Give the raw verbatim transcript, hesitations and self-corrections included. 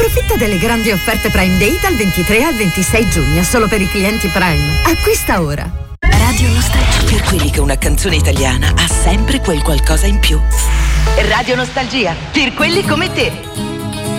Approfitta delle grandi offerte Prime Day dal ventitré al ventisei giugno, solo per i clienti Prime. Acquista ora. Radio Nostalgia. Per quelli che una canzone italiana ha sempre quel qualcosa in più. Radio Nostalgia. Per quelli come te.